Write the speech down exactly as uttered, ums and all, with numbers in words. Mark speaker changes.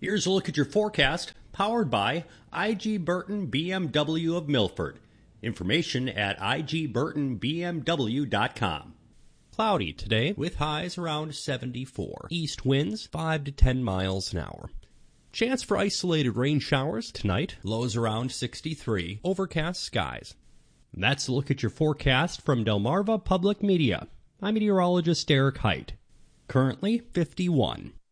Speaker 1: Here's a look at your forecast, powered by I G Burton B M W of Milford. Information at I G Burton B M W dot com. Cloudy today with highs around seventy-four. East winds five to ten miles an hour. Chance for isolated rain showers tonight. Lows around sixty-three. Overcast skies. That's a look at your forecast from Delmarva Public Media. I'm meteorologist Eric Height. Currently fifty-one.